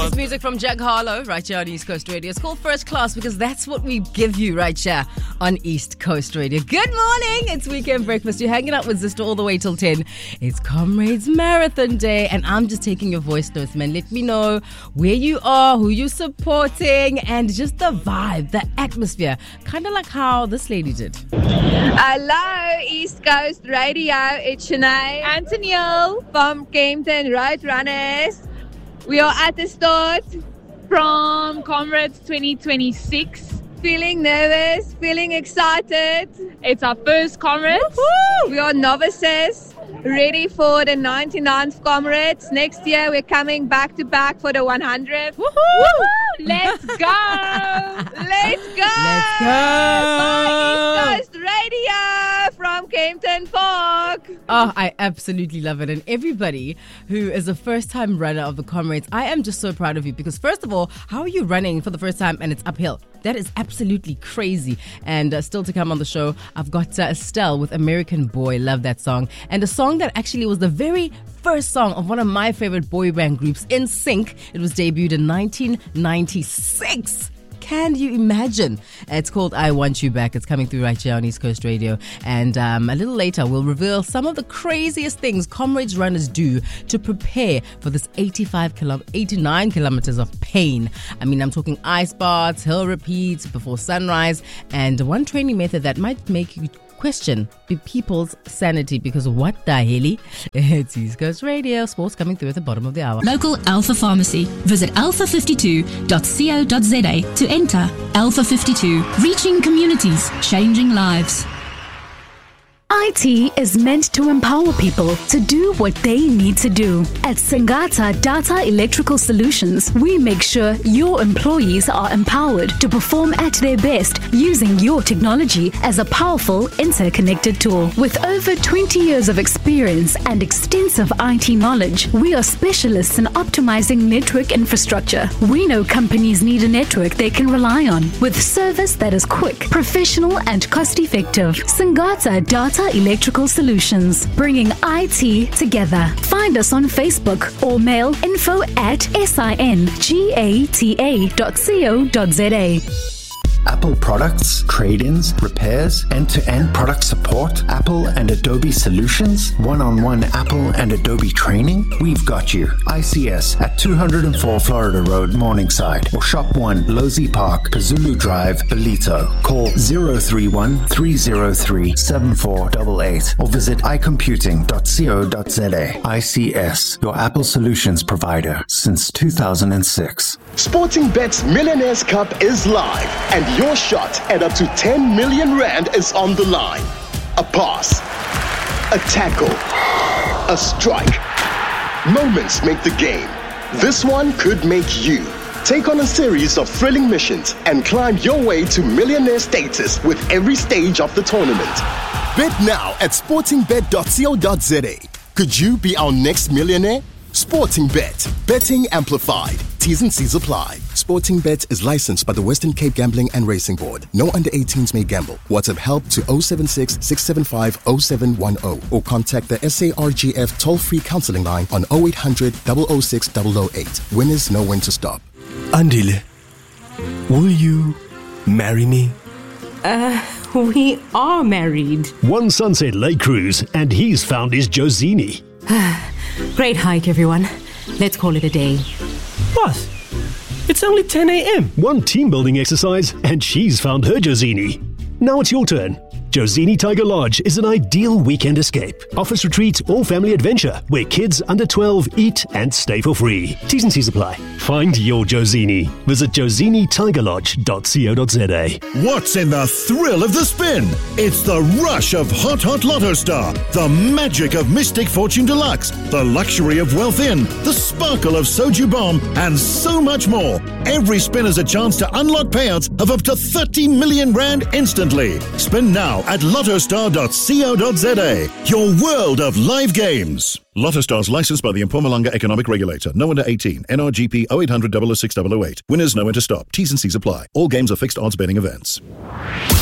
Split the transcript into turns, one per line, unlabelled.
Latest music from Jack Harlow right here on East Coast Radio. It's called First Class because that's what we give you right here on East Coast Radio. Good morning. It's Weekend Breakfast. You're hanging out with Zister all the way till 10. It's Comrades Marathon Day and I'm just taking your voice notes, man. Let me know where you are, who you're supporting, and just the vibe, the atmosphere. Kind of like how this lady did.
Hello, East Coast Radio. It's Sinead and Tennille from Kempton Road Runners. We are at the start from Comrades 2026. Feeling nervous, feeling excited. It's our first Comrades. Woo-hoo! We are novices, ready for the 99th Comrades. Next year we're coming back to back for the 100th. Woo-hoo! Woo-hoo! Let's go! Let's go!
Let's go!
Bye, East Coast Radio from Kempton Park.
Oh, I absolutely love it. And everybody who is a first-time runner of the Comrades, I am just so proud of you because first of all, how are you running for the first time and it's uphill? That is absolutely crazy. And still to come on the show, I've got Estelle with American Boy. Love that song. And a song that actually was the very first song of one of my favorite boy band groups, NSYNC. It was debuted in 1996. Can you imagine? It's called I Want You Back. It's coming through right here on East Coast Radio. And a little later, we'll reveal some of the craziest things Comrades runners do to prepare for this 89 kilometers of pain. I mean, I'm talking ice baths, hill repeats before sunrise, and one training method that might make you question people's sanity because what the hell? It's East Coast Radio. Sports coming through at the bottom of the hour.
Local Alpha Pharmacy. Visit alpha52.co.za to enter. Alpha 52, reaching communities, changing lives.
IT is meant to empower people to do what they need to do. At Singata Data Electrical Solutions, we make sure your employees are empowered to perform at their best using your technology as a powerful interconnected tool. With over 20 years of experience and extensive IT knowledge, we are specialists in optimizing network infrastructure. We know companies need a network they can rely on with service that is quick, professional, and cost-effective. Singata Data Electrical Solutions, bringing IT together. Find us on Facebook or mail info@singata.co.za.
Apple products, trade-ins, repairs, end-to-end product support, Apple and Adobe solutions, one-on-one Apple and Adobe training. We've got you. ICS at 204 Florida Road, Morningside, or Shop 1, Losey Park, Kazulu Drive, Belito. Call 031-303-7488 or visit icomputing.co.za. ICS, your Apple solutions provider since 2006.
Sportingbet's Millionaires Cup is live and your shot at up to 10 million rand is on the line. A pass, a tackle, a strike. Moments make the game. This one could make you. Take on a series of thrilling missions and climb your way to millionaire status with every stage of the tournament. Bet now at sportingbet.co.za. Could you be our next millionaire? Sportingbet. Betting amplified. T's and C's apply. Sportingbet is licensed by the Western Cape Gambling and Racing Board. No under 18s may gamble. WhatsApp help to 076-675-0710 or contact the SARGF toll-free counseling line on 0800 006 008. Winners know when to stop.
Andile, will you marry me?
We are married.
One Sunset Lake cruise and he's found his Josini.
Great hike, everyone. Let's call it a day.
What? It's only 10 a.m. One team building exercise and she's found her Josini. Now it's your turn. Josini Tiger Lodge is an ideal weekend escape, office retreat or family adventure where kids under 12 eat and stay for free. T's and C's apply. Find your Josini. Visit josinitigerlodge.co.za.
What's in the thrill of the spin? It's the rush of Hot Lotto Star, the magic of Mystic Fortune Deluxe, the luxury of Wealth Inn, the sparkle of Soju Bomb, and so much more. Every spin is a chance to unlock payouts of up to 30 million rand instantly. Spin now at lottostar.co.za. Your world of live games. Lottostar is licensed by the Mpumalanga Economic Regulator. No under 18. NRGP 0800 006 008. Winners know when to stop. T's and C's apply. All games are fixed odds betting events.